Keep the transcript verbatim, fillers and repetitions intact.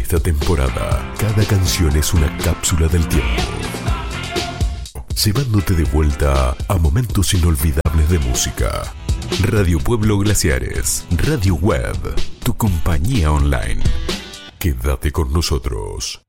esta temporada, cada canción es una cápsula del tiempo, llevándote de vuelta a momentos inolvidables de música. Radio Pueblo Glaciares, Radio Web, tu compañía online. Quédate con nosotros.